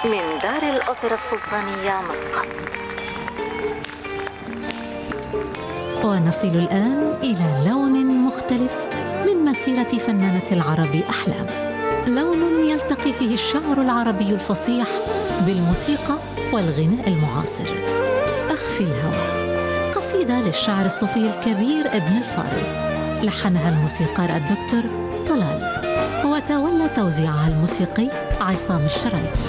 من دار الأوبرا السلطانية مسقط. ونصل الآن إلى لون مختلف من مسيرة فنانة العرب أحلام، لون يلتقي فيه الشعر العربي الفصيح بالموسيقى والغناء المعاصر. أخفي الهوى، قصيدة للشاعر الصوفي الكبير ابن الفارض، لحنها الموسيقار الدكتور طلال، وتولى توزيعها الموسيقي عصام الشرايطي.